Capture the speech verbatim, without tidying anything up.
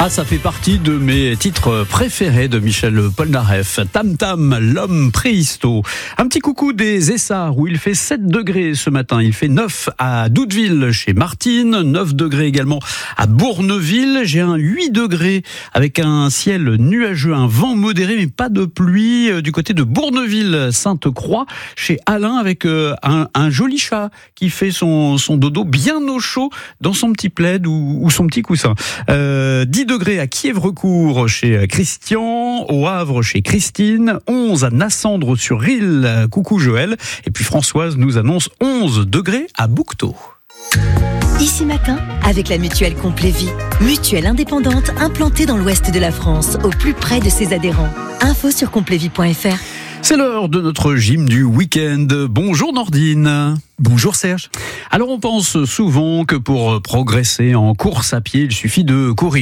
Ah, ça fait partie de mes titres préférés de Michel Polnareff. Tam Tam, l'homme préhisto. Un petit coucou des Essarts où il fait sept degrés ce matin. Il fait neuf à Doudeville chez Martine, neuf degrés également à Bourneville. J'ai un huit degrés avec un ciel nuageux, un vent modéré mais pas de pluie du côté de Bourneville-Sainte-Croix chez Alain avec un, un joli chat qui fait son, son dodo bien au chaud dans son petit plaid ou, ou son petit coussin. Euh, dix degrés à Kièvrecourt chez Christian, au Havre chez Christine, onze à Nassandre-sur-Risle, coucou Joël, et puis Françoise nous annonce onze degrés à Bouquetot. Ici Matin, avec la mutuelle Complet Vie, mutuelle indépendante implantée dans l'ouest de la France, au plus près de ses adhérents. Info sur complet vie point f r. C'est l'heure de notre gym du week-end. Bonjour Nordine. Bonjour Serge. Alors on pense souvent que pour progresser en course à pied, il suffit de courir.